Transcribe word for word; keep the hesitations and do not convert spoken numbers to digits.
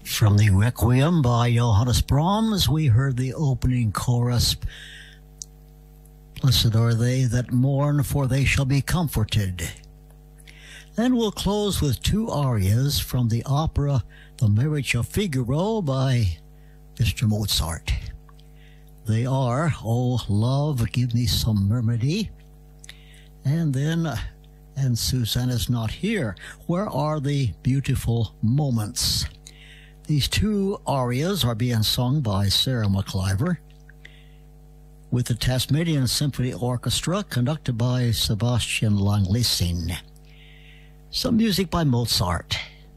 From the Requiem by Johannes Brahms, we heard the opening chorus. Blessed are they that mourn, for they shall be comforted. Then we'll close with two arias from the opera The Marriage of Figaro by Mister Mozart. They are, Oh Love, Give Me Some Myrmidie, and then, and Susanna's Not Here, Where Are the Beautiful Moments? These two arias are being sung by Sarah McIver with the Tasmanian Symphony Orchestra, conducted by Sebastian Langleysin. Some music by Mozart.